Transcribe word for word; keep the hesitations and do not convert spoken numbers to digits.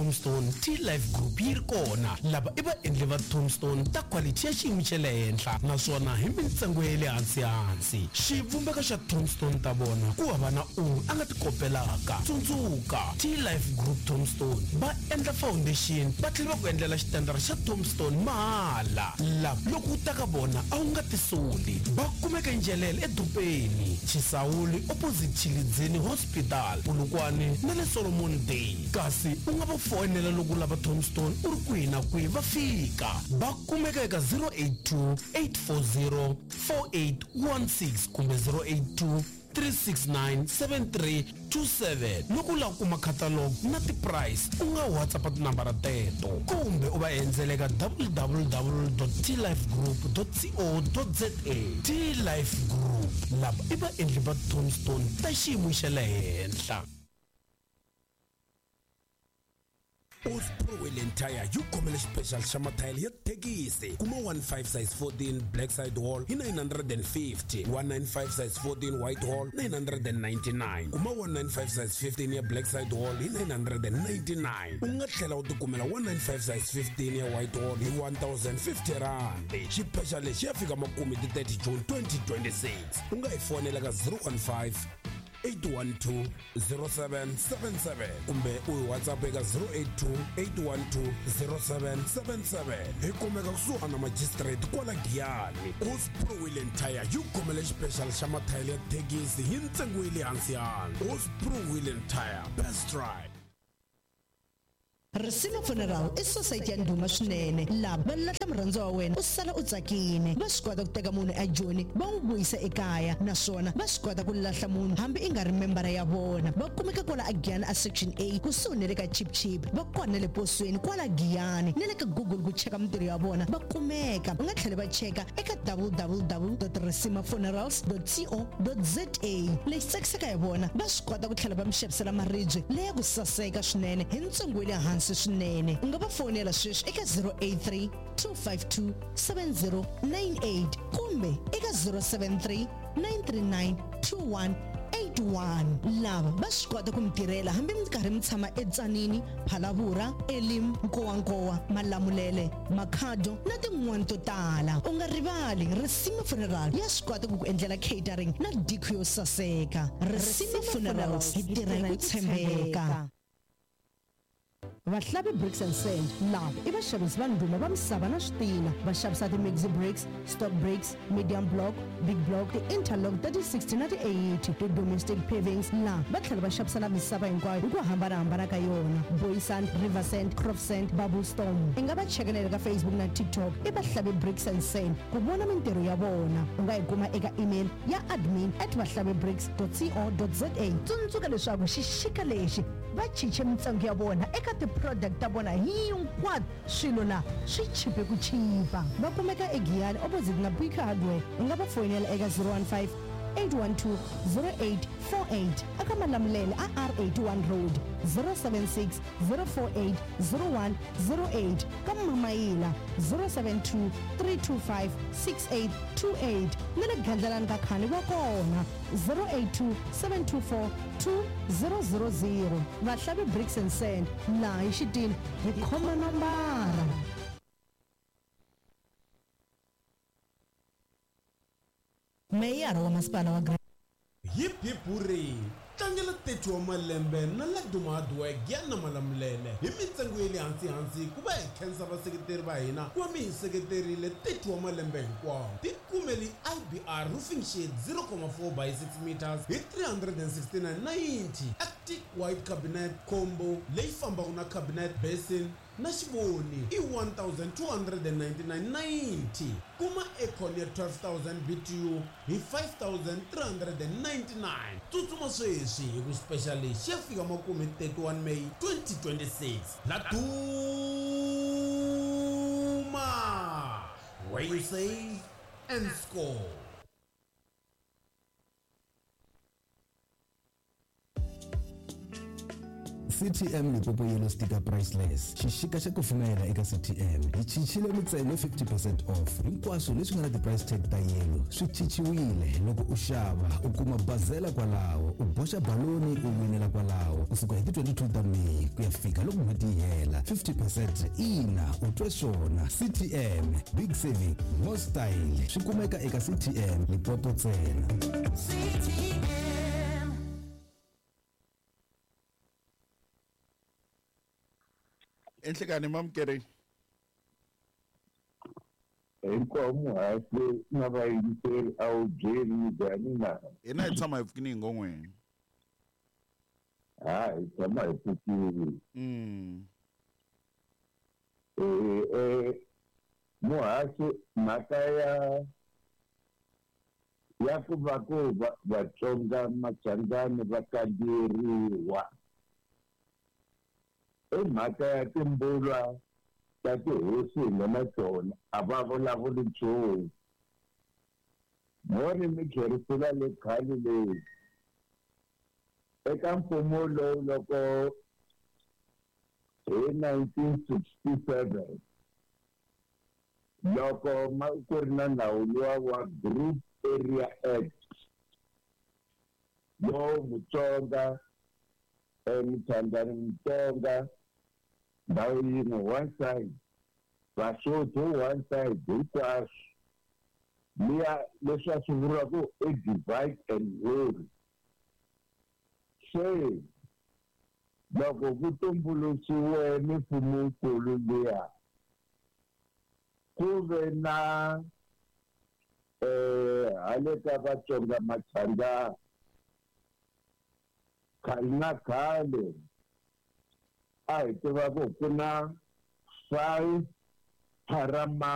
Tombstone T-Life Group yi ri kona lava i vaendli va Tombstone ta quality ya xiyimo xa le henhla naswona hi mintsengo ya le hansi hansi. Xivumbeko xa Tombstone ta vona ku hava na un'we a nga ti kopelaka. Tsundzuka T-Life Group Tombstone va endla foundation va tlhela va ku endlela xitendara xa Tombstone mahala laha loko u ta ka vona a wu nga ti soli. Va kumeka Njelele edopeni Chisawuli opposite Chilidzini Hospital Polokwane na le Solomon Day. Kasi u nga va fonela loko lava Tombstone u ri kwihi na kwihi va fika. Va kumeka eka zero eight two eight four zero four eight one six kumbe zero eight two three six nine seven three two seven. Loko u lava ku kuma catalog na ti-price u nga WhatsApp tinambara teto kumbe u va endzela eka w w w dot t life group dot co dot za. T-Life Group lava i vaendli va Tombstone ta xiyimo xa le henhla. Osprey Wheel Tire you khomele special xa mathayele ya thekisi kuma one five size fourteen black side wall hi nine hundred fifty, one ninety-five size fourteen white wall nine hundred ninety-nine, kuma one ninety-five size fifteen ya black side wall hi nine hundred ninety-nine. U nga tlhela u tikumela one ninety-five size fifteen ya white wall hi one thousand fifty rand. Xipecial lexi ya fika makume ti thirty June twenty twenty-six. U nga hi fonela ka zero one five eight one two zero seven seven seven kumbe u WhatsApp eka zero eight two eight one two zero seven seven seven. Hi kumeka kusuhana na magistrate kwala Giyani. Osprey Wheel Tire you khomele special xa mathayele ya thekisi hi ntsengo wa le hansi hansi. Osprey Wheel Tire best ride. Risima Funeral i society ya ndhuma swinene laha va lahla murhandziwa wa wena u sala u tsakile. Va swi kota ku teka munhu ajoni va n'wi vuyisa ekaya naswona va swi kota ku lahla munhu hambi i nga ri membara ya vona. Va kumeka kwala a Giyani a section A kusuhi na le ka Chip Chip. Va kona le posweni kwala Giyani na le ka Google ku cheka mintirho ya vona va kumeka. U nga tlhela va cheka eka w w w dot risima funerals dot co dot za. Lexi tsakisaka hi vona va swi kota ku tlhela va mi xavisela maribye leya ku saseka swinene hi ntsengo wa le hansi swinene. U nga va fonela sweswi eka zero eight three two five two seven zero nine eight kumbe eka zero seven three nine three nine two one eight one. Lava va swi kota ku mi tirhela hambi mi karhi mi tshama eTzanini, Phalavura, Elim, Nkowankowa, Malamulele, Makhado na tin'wana to tala. U nga rivali Risima Funeral ya swi kota ku ku endlela catering na diko yo saseka. Risima Funeral hi tirha ku tshembeka. Vahlavi Bricks and Sand laha i vaxavisi va ndhuma va misava na switina. Va xavisa ti-Maxi bricks, stock bricks, medium block, big block, ti-interlock ta ti-sixty na ti-eighty, ti-domestic pavings laha va tlhela va xavisa na misava hinkwayo hi ku hambanahambana ka yona. Boysand, Riversand, Crofsand, Babblestone. I nga va cheka na le ka Facebook na TikTok i Vahlavi Bricks and Sand ku vona mintirho ya vona. U nga yi kuma eka email ya admin at vahlavibricks dot co dot za. Tsundzuka leswaku xixika lexi va chiche mintsengo ya vona eka ti-product ta vona hinkwato swilo la swi chipe ku chipa. Va kumeka eGiyani opposite na Bika Hardware. U nga va fonela eka zero one five eight one two zero eight four eight aka Malamulele a R eighty-one Road zero seven six zero four eight zero one zero eight ka Mamayila zero seven two three two five six eight two eight na le Gandlalani ka Khani va kona zero eight two seven two four two zero zero zero. Vahlavi Bricks and Sand laha hi xitini hi khoma nambara. Meyara wa masipala wa Hip hip hooray! Tlangela thirty wa malembe na Laduma Hardware Giyani na Malamulele hi mintsengo ya le hansi hansi ku va hi khensa vaseketeri va hina ku va mi hi seketerile thirty wa malembe hinkwawo. Tikumeli I B R roofing sheet zero point four by six meters hi three hundred sixty-nine ninety, Arctic white cabinet combo leyi fambaka na cabinet basin na xivoni i one thousand two hundred ninety-nine ninety. Kuma aircon ya twelve thousand B T U hi five thousand three hundred ninety-nine. Tsutsuma sweswi hi ku special xi ya fika makume thirty-one May twenty twenty-six. La Duma where you save and score. C T M Limpopo Yellow Sticker Priceless. Xixika xa kufumela eka C T M. Hi cincile mintsengo fifty percent off. Hinkwaswo leswi nga na ti-price tag ta yellow swi cinciwile loko u xava u kuma bazela kwalaho u boxa baloni u winela kwalaho kusuka hi ti twenty-two ta May ku ya fika loko n'hweti yi hela fifty percent ina u twe swona. C T M Big Saving More Style swi kumeka eka C T M Limpopo ntsena. C T M. Enhlekani mamkere. Inkomo hasi na vayingiseri a wu byeli njhani na. Hina hi tshama hi pfukini hi ngongweni. Ha hi tshama hi pfukini. Mm. Eh eh muhasi mhaka ya ya ku va ku Vatsonga Machangani va kamberiwa. I mhaka ya timbulwa ta tihosi hi nga na tona a va vulavuli nchumu. Moni mi tlherisela le khale leyi eka mfumo lowu loko hi nineteen sixty-seven loko ku ri na nawu luwa wa Group Area Act lowu Mutsonga Mchangani Mutsonga ndhawu yin'we one side Basotho one side hinkwaswo liya leswi a swi vuriwaka i divide and rule. Se loko ku tumbuluxiwe mifumokulu liya ku ve na eh hale ka Vatsonga Machangani khale na khale a hi tiva ku ku na five paramount